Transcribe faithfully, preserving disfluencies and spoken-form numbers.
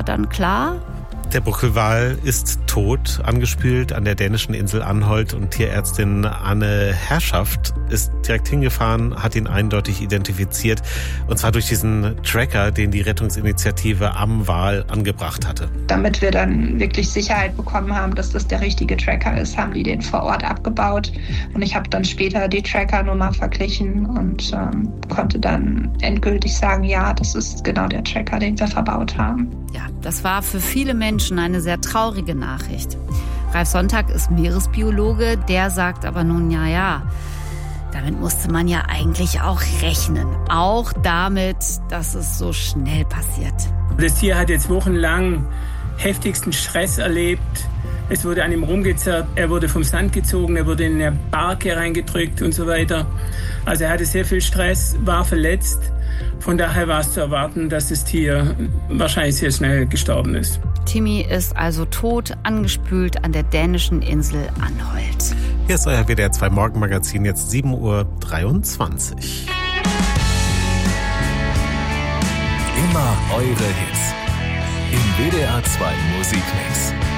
dann klar? Der Buckelwal ist tot, angespült an der dänischen Insel Anholt, und Tierärztin Anne Herrschaft ist direkt hingefahren, hat ihn eindeutig identifiziert, und zwar durch diesen Tracker, den die Rettungsinitiative am Wal angebracht hatte. Damit wir dann wirklich Sicherheit bekommen haben, dass das der richtige Tracker ist, haben die den vor Ort abgebaut, und ich habe dann später die Trackernummer verglichen und ähm, konnte dann endgültig sagen, ja, das ist genau der Tracker, den wir verbaut haben. Ja, das war für viele Menschen eine sehr traurige Nachricht. Ralf Sonntag ist Meeresbiologe, der sagt aber nun, ja, ja, damit musste man ja eigentlich auch rechnen. Auch damit, dass es so schnell passiert. Das Tier hat jetzt wochenlang heftigsten Stress erlebt. Es wurde an ihm rumgezerrt, er wurde vom Sand gezogen, er wurde in eine Barke reingedrückt und so weiter. Also er hatte sehr viel Stress, war verletzt. Von daher war es zu erwarten, dass das Tier wahrscheinlich sehr schnell gestorben ist. Timmy ist also tot, angespült an der dänischen Insel Anholt. Hier ist euer W D R zwei Morgenmagazin, jetzt sieben Uhr dreiundzwanzig. Immer eure Hits im W D R zwei Musikmix.